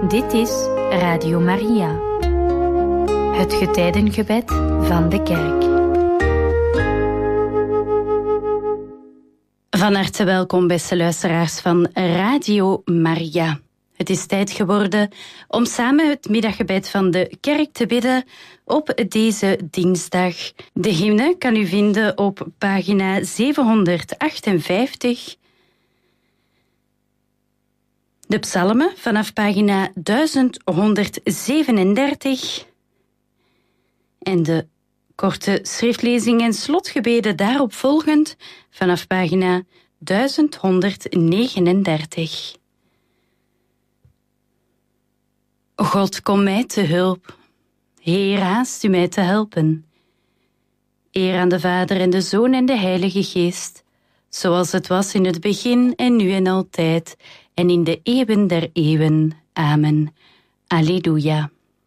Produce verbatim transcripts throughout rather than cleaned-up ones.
Dit is Radio Maria, het getijdengebed van de kerk. Van harte welkom, beste luisteraars van Radio Maria. Het is tijd geworden om samen het middaggebed van de kerk te bidden op deze dinsdag. De hymne kan u vinden op pagina zevenhonderdachtenvijftig. De psalmen vanaf pagina duizend honderdzevenendertig. En de korte schriftlezing en slotgebeden daarop volgend vanaf pagina duizend honderdnegenendertig. God, kom mij te hulp. Heer, haast u mij te helpen. Eer aan de Vader en de Zoon en de Heilige Geest, zoals het was in het begin en nu en altijd, en in de eeuwen der eeuwen. Amen. Alleluia.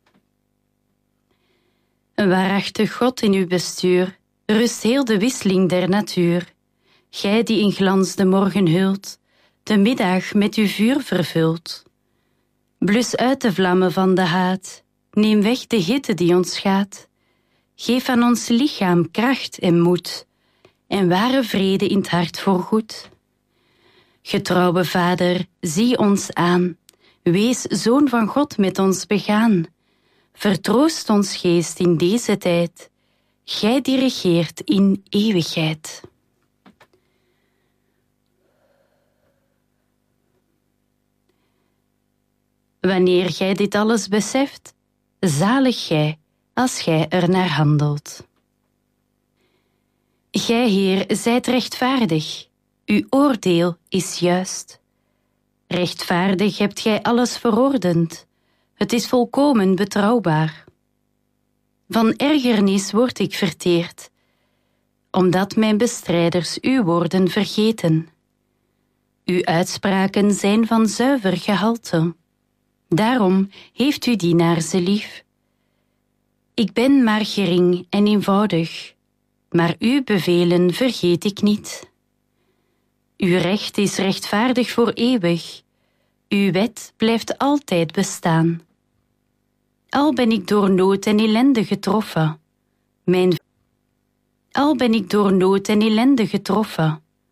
Een waarachtig God in uw bestuur, rust heel de wisseling der natuur. Gij die in glans de morgen hult, de middag met uw vuur vervult. Blus uit de vlammen van de haat, neem weg de hitte die ons schaadt. Geef aan ons lichaam kracht en moed, en ware vrede in het hart voorgoed. Getrouwe Vader, zie ons aan, wees Zoon van God met ons begaan. Vertroost ons geest in deze tijd, gij die regeert in eeuwigheid. Wanneer gij dit alles beseft, zalig gij als gij er naar handelt. Gij, Heer, zijt rechtvaardig, uw oordeel is juist. Rechtvaardig hebt gij alles verordend, het is volkomen betrouwbaar. Van ergernis word ik verteerd, omdat mijn bestrijders uw woorden vergeten. Uw uitspraken zijn van zuiver gehalte, daarom heeft uw dienaar ze lief. Ik ben maar gering en eenvoudig, maar uw bevelen vergeet ik niet. Uw recht is rechtvaardig voor eeuwig, uw wet blijft altijd bestaan. Al ben ik door nood en ellende getroffen, mijn Al ben ik door nood en ellende getroffen,